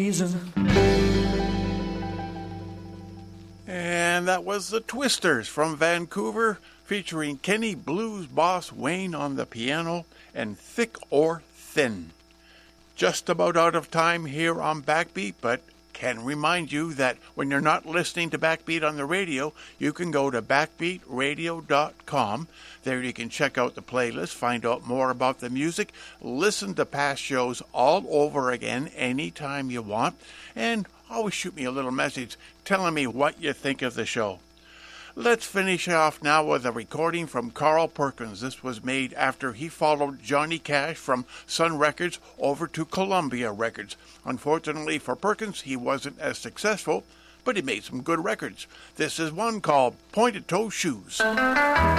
And that was the Twisters from Vancouver, featuring Kenny Blues Boss Wayne on the piano and Thick or Thin. Just about out of time here on Backbeat, but can remind you that when you're not listening to Backbeat on the radio, you can go to backbeatradio.com. There you can check out the playlist, find out more about the music, listen to past shows all over again anytime you want, and always shoot me a little message telling me what you think of the show. Let's finish off now with a recording from Carl Perkins. This was made after he followed Johnny Cash from Sun Records over to Columbia Records. Unfortunately for Perkins, he wasn't as successful, but he made some good records. This is one called Pointed Toe Shoes.